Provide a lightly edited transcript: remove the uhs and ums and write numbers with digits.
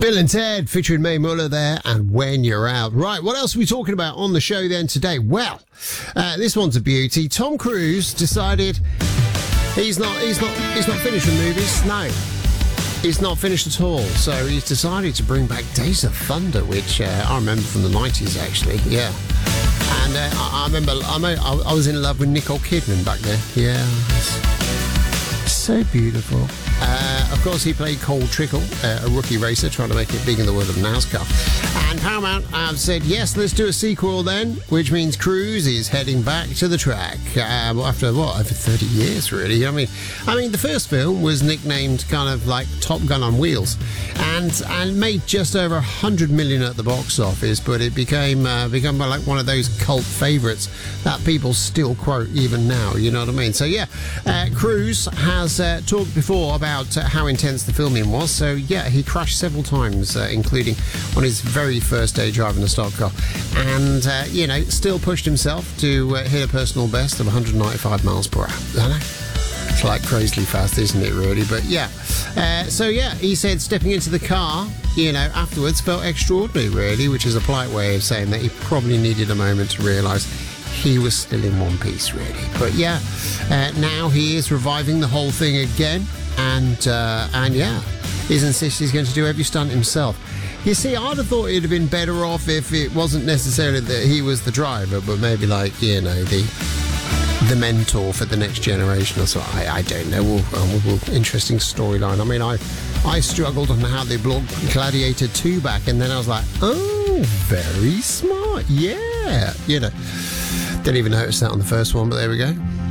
Bill and Ted featuring Mae Muller there and When You're Out. Right, what else are we talking about on the show then today? Well, this one's a beauty. Tom Cruise decided he's not finished with movies. No, he's not finished at all. So he's decided to bring back Days of Thunder, which I remember from the 90s actually. Yeah. And I remember I was in love with Nicole Kidman back then. Yeah. So beautiful. Of course, he played Cole Trickle, a rookie racer trying to make it big in the world of NASCAR. And Paramount have said, yes, let's do a sequel then, which means Cruise is heading baker to the track. After, over 30 years, really. I mean, the first film was nicknamed kind of like Top Gun on wheels and made just over 100 million at the box office, but it became like one of those cult favourites that people still quote even now, you know what I mean? So, yeah, Cruise has talked before about how intense the filming was. So, yeah, he crashed several times, including on his very first day driving a stock car. And, still pushed himself to hit a personal best of 195 miles per hour. I know. It's like crazily fast, isn't it, really? But, yeah. He said stepping into the car, afterwards felt extraordinary, really, which is a polite way of saying that he probably needed a moment to realise he was still in one piece, really. But, yeah, now he is reviving the whole thing again. And he's insisted he's going to do every stunt himself. You see, I'd have thought it'd have been better off if it wasn't necessarily that he was the driver, but maybe the mentor for the next generation or so. I don't know. Interesting storyline. I mean, I struggled on how they brought Gladiator 2 back, and then I was like, oh, very smart. Yeah. Didn't even notice that on the first one, but there we go.